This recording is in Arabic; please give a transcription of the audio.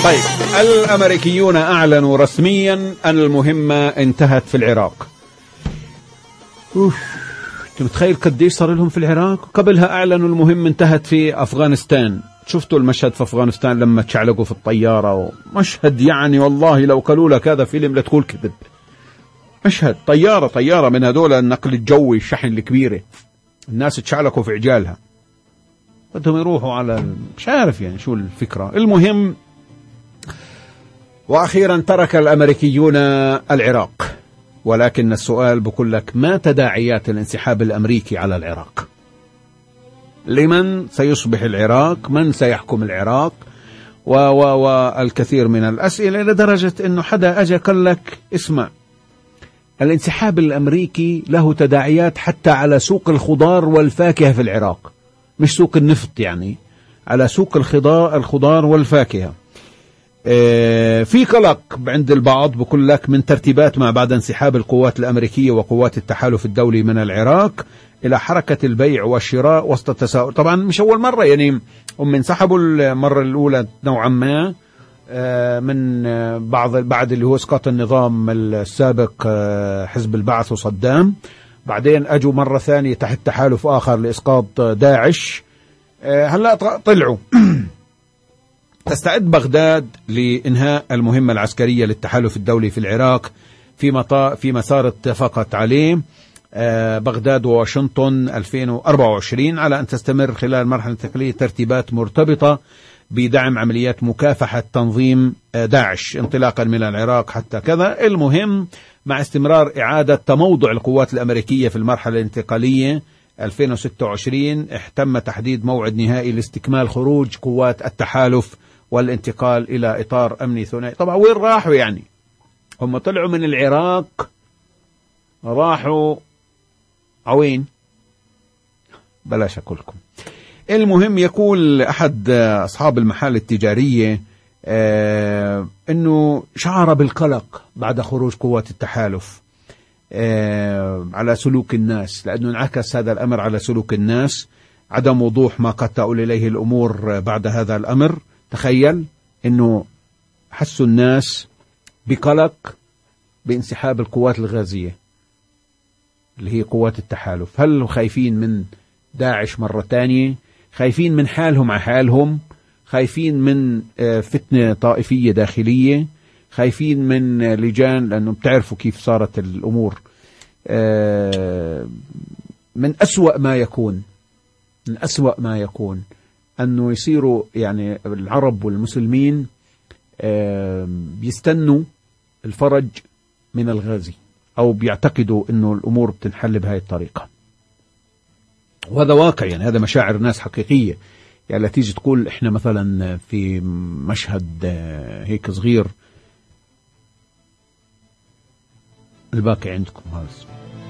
طيب، الأمريكيون أعلنوا رسميا أن المهمة انتهت في العراق. أنت متخيل قديش صار لهم في العراق؟ قبلها أعلنوا المهمة انتهت في أفغانستان. شفتوا المشهد في أفغانستان لما تشعلقوا في الطيارة؟ مشهد يعني والله لو قالوا لك هذا فيلم لا تقول كذب. مشهد طيارة من هذول النقل الجوي الشحن الكبيرة، الناس تشعلقوا في عجالها، بدهم يروحوا على مش عارف يعني شو الفكرة. المهم، وأخيرا ترك الأمريكيون العراق، ولكن السؤال بقول لك ما تداعيات الانسحاب الأمريكي على العراق؟ لمن سيصبح العراق؟ من سيحكم العراق؟ والكثير من الأسئلة، لدرجة أنه حدا أجا قال لك اسمع، الانسحاب الأمريكي له تداعيات حتى على سوق الخضار والفاكهة في العراق، مش سوق النفط يعني، على سوق الخضار والفاكهة. في قلق عند البعض بقول لك من ترتيبات ما بعد انسحاب القوات الأمريكية وقوات التحالف الدولي من العراق إلى حركة البيع والشراء وسط التساؤل. طبعا مش أول مرة يعني، هم انسحبوا المرة الأولى نوعا ما من بعد اللي هو اسقاط النظام السابق حزب البعث وصدام، بعدين أجوا مرة ثانية تحت تحالف آخر لإسقاط داعش، هلأ طلعوا. تستعد بغداد لإنهاء المهمة العسكرية للتحالف الدولي في العراق في مسار اتفقت عليه بغداد وواشنطن 2024 على أن تستمر خلال المرحلة الانتقالية ترتيبات مرتبطة بدعم عمليات مكافحة تنظيم داعش انطلاقا من العراق حتى كذا. المهم، مع استمرار إعادة تموضع القوات الأمريكية في المرحلة الانتقالية 2026 احتم تحديد موعد نهائي لاستكمال خروج قوات التحالف والانتقال إلى إطار أمني ثنائي. طبعا وين راحوا يعني؟ هم طلعوا من العراق، راحوا عوين؟ بلاش أقولكم. المهم، يقول أحد أصحاب المحال التجارية أنه شعر بالقلق بعد خروج قوات التحالف على سلوك الناس، لأنه انعكس هذا الأمر على سلوك الناس، عدم وضوح ما قد تؤول إليه الأمور بعد هذا الأمر. تخيل أنه حسوا الناس بقلق بانسحاب القوات الغازية اللي هي قوات التحالف. هل خايفين من داعش مرة تانية؟ خايفين من حالهم على حالهم؟ خايفين من فتنة طائفية داخلية؟ خايفين من لجان؟ لأنه بتعرفوا كيف صارت الأمور. من أسوأ ما يكون أنه يصيروا يعني العرب والمسلمين بيستنوا الفرج من الغازي، أو بيعتقدوا أنه الأمور بتنحل بهاي الطريقة. وهذا واقع يعني، هذا مشاعر ناس حقيقية. يعني لا تيجي تقول إحنا مثلا في مشهد هيك صغير، الباقي عندكم هذا.